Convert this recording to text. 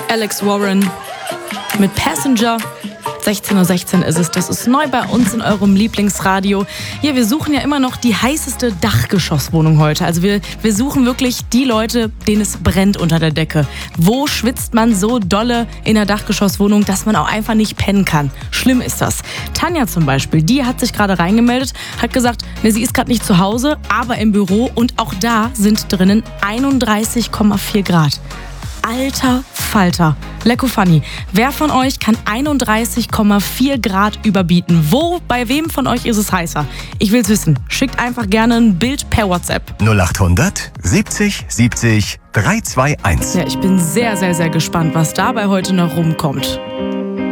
Alex Warren mit Passenger. 16:16 Uhr ist es. Das ist neu bei uns in eurem Lieblingsradio. Ja, wir suchen ja immer noch die heißeste Dachgeschosswohnung heute. Also wir suchen wirklich die Leute, denen es brennt unter der Decke. Wo schwitzt man so dolle in der Dachgeschosswohnung, dass man auch einfach nicht pennen kann? Schlimm ist das. Tanja zum Beispiel, die hat sich gerade reingemeldet, hat gesagt, sie ist gerade nicht zu Hause, aber im Büro und auch da sind drinnen 31,4 Grad. Alter Falter. Lecko funny. Wer von euch kann 31,4 Grad überbieten? Wo, bei wem von euch ist es heißer? Ich will's wissen. Schickt einfach gerne ein Bild per WhatsApp. 0800 70 70 321. Ja, ich bin sehr, sehr, sehr gespannt, was dabei heute noch rumkommt.